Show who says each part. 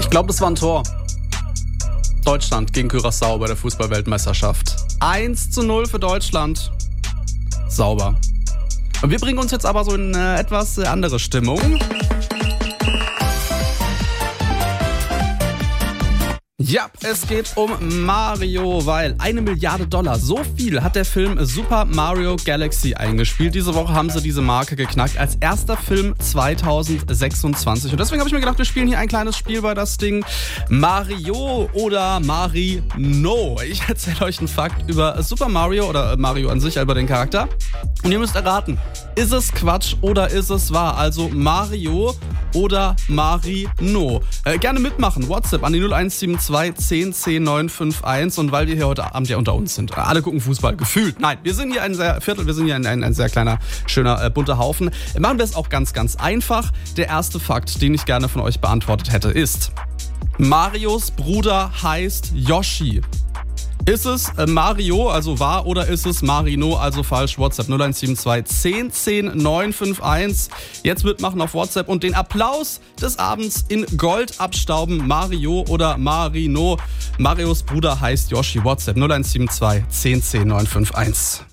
Speaker 1: Ich glaube, das war ein Tor. Deutschland gegen Curaçao bei der Fußball-Weltmeisterschaft. 1:0 für Deutschland. Sauber. Und wir bringen uns jetzt aber so in eine etwas andere Stimmung. Ja, es geht um Mario, weil $1 Milliarde, so viel hat der Film Super Mario Galaxy eingespielt. Diese Woche haben sie diese Marke geknackt als erster Film 2026. Und deswegen habe ich mir gedacht, wir spielen hier ein kleines Spiel bei das Ding Mario oder Marino. Ich erzähle euch einen Fakt über Super Mario oder Mario an sich, über den Charakter. Und ihr müsst erraten, ist es Quatsch oder ist es wahr? Also Mario oder Marino. Gerne mitmachen. WhatsApp an die 0172 10 10 951. Und weil wir hier heute Abend ja unter uns sind. Alle gucken Fußball. Gefühlt. Nein, wir sind hier ein sehr kleiner, schöner, bunter Haufen. Machen wir es auch ganz, ganz einfach. Der erste Fakt, den ich gerne von euch beantwortet hätte, ist: Marios Bruder heißt Yoshi. Ist es Mario, also wahr, oder ist es Marino, also falsch? WhatsApp 0172 10 10 951. Jetzt mitmachen auf WhatsApp und den Applaus des Abends in Gold abstauben. Mario oder Marino. Marios Bruder heißt Yoshi. WhatsApp 0172 10 10 951.